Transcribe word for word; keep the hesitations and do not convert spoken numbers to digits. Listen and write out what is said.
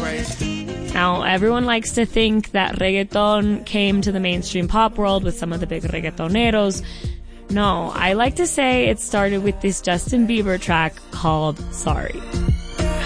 Now, everyone likes to think that reggaeton came to the mainstream pop world with some of the big reggaetoneros. No, I like to say it started with this Justin Bieber track called Sorry.